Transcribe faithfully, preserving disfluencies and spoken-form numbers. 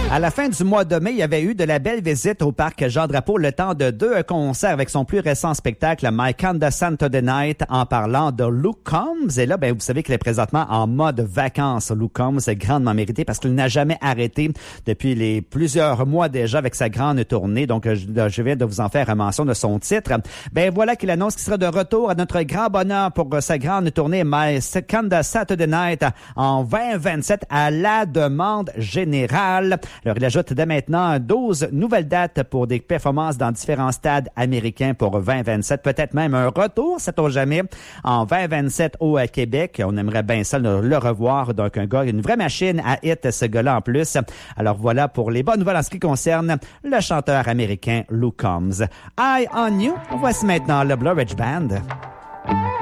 À la fin du mois de mai, il y avait eu de la belle visite au parc Jean-Drapeau, le temps de deux concerts avec son plus récent spectacle, My Kinda Saturday Night, en parlant de Luke Combs. Et là, ben, vous savez qu'il est présentement en mode vacances. Luke Combs est grandement mérité parce qu'il n'a jamais arrêté depuis les plusieurs mois déjà avec sa grande tournée. Donc, je, je viens de vous en faire mention de son titre. Ben, voilà qu'il annonce qu'il sera de retour à notre grand bonheur pour sa grande tournée My Kinda Saturday Night en vingt vingt-sept à la demande générale. Alors, il ajoute dès maintenant douze nouvelles dates pour des performances dans différents stades américains pour vingt vingt-sept. Peut-être même un retour, sait-on jamais, en vingt vingt-sept au Québec. On aimerait bien ça le, le revoir. Donc, un gars, une vraie machine à hit, ce gars-là en plus. Alors, voilà pour les bonnes nouvelles en ce qui concerne le chanteur américain Luke Combs. Eye on You. Voici maintenant le Blue Ridge Band.